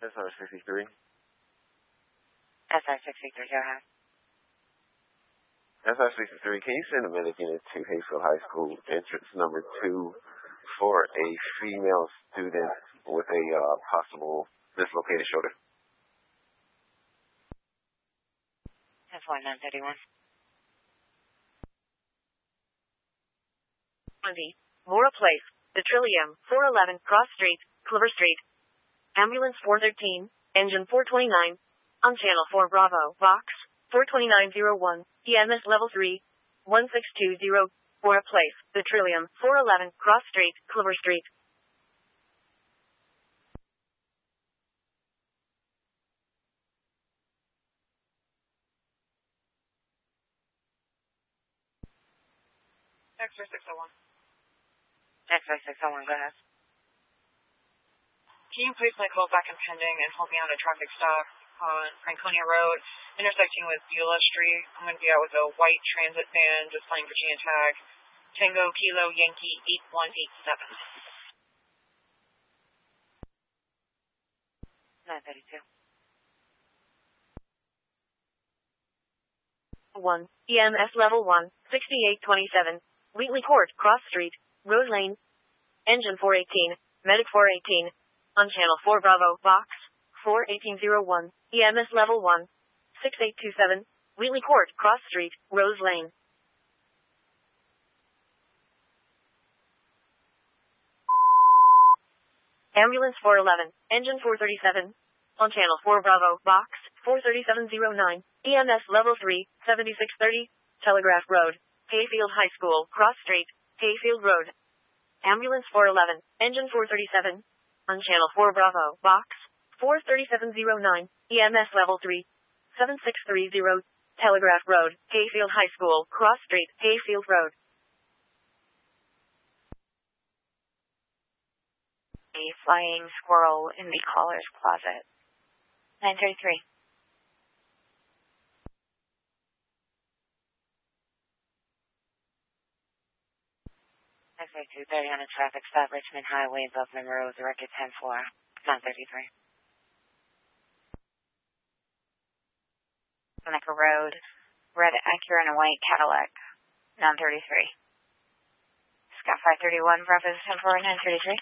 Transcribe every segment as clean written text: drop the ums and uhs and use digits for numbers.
SR63. SR63, go ahead. SR63, can you send a medic unit to Hayfield High School, entrance number 2, for a female student with a possible dislocated shoulder? 10-931. 20. Laura Place, The Trillium, 411 Cross Street, Clover Street. Ambulance 413, engine 429, on channel 4 Bravo, box 42901, EMS level 3, 1620, Laura Place, The Trillium, 411 Cross Street, Clover Street. X-ray 601. X-ray 601, go ahead. Can you please my call back and pending and hold me on a traffic stop on Franconia Road, intersecting with Beulah Street? I'm going to be out with a white transit van, just playing Virginia tag. Tango Kilo Yankee 8187. 932. 1. EMS level 1, 6827, Wheatley Court, Cross Street, Rose Lane. Engine 418, Medic 418, on channel 4 Bravo, box 41801, EMS level 1, 6827, Wheatley Court, Cross Street, Rose Lane. Ambulance 411, engine 437, on channel 4 Bravo, box 43709, EMS level 3, 7630, Telegraph Road, Hayfield High School, Cross Street, Hayfield Road. Ambulance 411, engine 437, on channel 4 Bravo, box 43709, EMS level 3, 7630, Telegraph Road, Hayfield High School, Cross Street, Hayfield Road. A flying squirrel in the caller's closet. 933. X-ray 230 on a traffic stop, Richmond Highway, above Monroe, the record 10-4. 933. Seneca Road, red Acura and a white Cadillac. 933. Scott 531, Bravo 10-4, 933.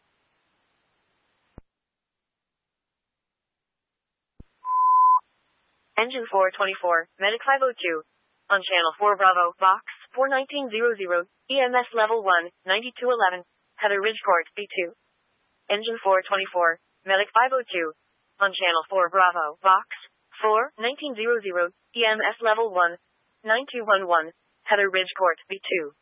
Engine 424, Medic 502, on channel 4 Bravo, box 41900, EMS level 1, 9211, Heather Ridge Court, B2. Engine 424, Medic 502, on channel 4 Bravo, box 41900, EMS level 1, 9211, Heather Ridge Court, B2.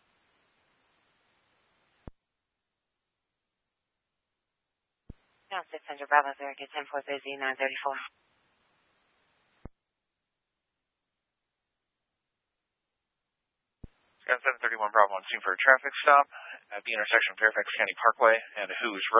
Now 600 Bravo, there, get 10-4 busy, 934. Scott 731 Bravo on scene for a traffic stop at the intersection of Fairfax County Parkway and Hoos Road.